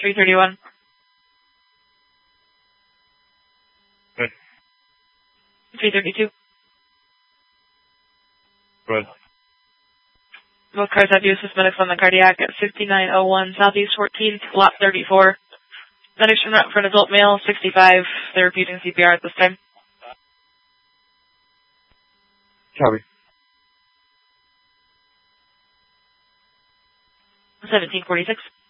331. Good. 332. Good. Both cars have U.S. medics on the cardiac at 5901 Southeast 14th, lot 34. Medics en route for an adult male, 65. They're repeating CPR at this time. Copy. 1746.